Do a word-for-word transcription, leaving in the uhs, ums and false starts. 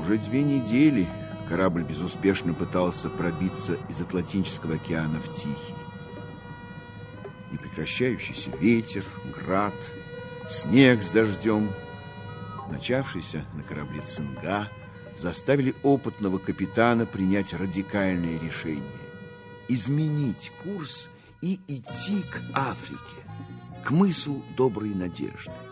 Уже две недели корабль безуспешно пытался пробиться из Атлантического океана в Тихий. Непрекращающийся ветер, град, снег с дождем, начавшийся на корабле цинга, заставили опытного капитана принять радикальное решение – изменить курс и идти к Африке, к мысу Доброй Надежды.